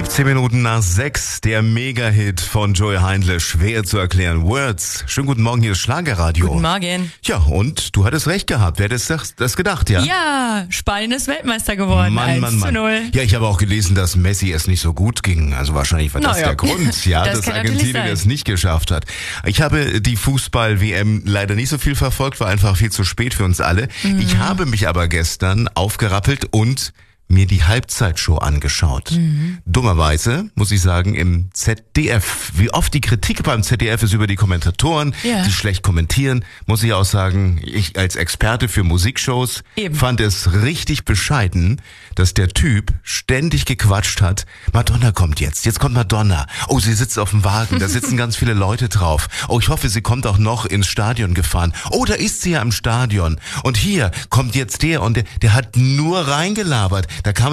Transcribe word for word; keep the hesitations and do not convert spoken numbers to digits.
siebzehn Minuten nach sechs, der Mega-Hit von Joey Heindle, schwer zu erklären. Words. Schönen guten Morgen, hier ist Schlagerradio. Guten Morgen. Ja, und du hattest recht gehabt. Wer hätte das, das gedacht, ja? Ja, Spanien ist Weltmeister geworden. Mann, Mann, Mann. eins zu null. Ja, ich habe auch gelesen, dass Messi es nicht so gut ging. Also wahrscheinlich war das Naja. der Grund, ja, Das dass kann natürlich Argentinien sein. es nicht geschafft hat. Ich habe die Fußball-W M leider nicht so viel verfolgt, war einfach viel zu spät für uns alle. Mhm. Ich habe mich aber gestern aufgerappelt und mir die Halbzeitshow angeschaut. Mhm. Dummerweise, muss ich sagen, im Z D F. Wie oft die Kritik beim Z D F ist über die Kommentatoren, Ja. die schlecht kommentieren, muss ich auch sagen, ich als Experte für Musikshows Eben. fand es richtig bescheiden, dass der Typ ständig gequatscht hat. Madonna kommt jetzt, jetzt kommt Madonna. Oh, sie sitzt auf dem Wagen, da sitzen ganz viele Leute drauf. Oh, ich hoffe, sie kommt auch noch ins Stadion gefahren. Oh, da ist sie ja im Stadion. Und hier kommt jetzt der und der, der hat nur reingelabert. Da kam